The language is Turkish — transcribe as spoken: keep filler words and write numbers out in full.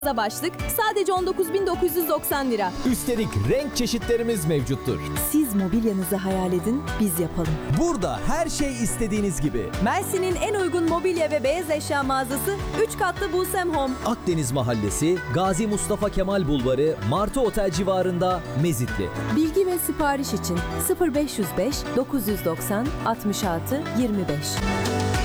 başlık sadece on dokuz bin dokuz yüz doksan lira. Üstelik renk çeşitlerimiz mevcuttur. Siz mobilyanızı hayal edin, biz yapalım. Burada her şey istediğiniz gibi. Mersin'in en uygun mobilya ve beyaz eşya mağazası üç katlı Busem Home. Akdeniz Mahallesi, Gazi Mustafa Kemal Bulvarı, Martı Otel civarında Mezitli. Bilgi ve sipariş için sıfır beş yüz beş dokuz yüz doksan altmış altı yirmi beş.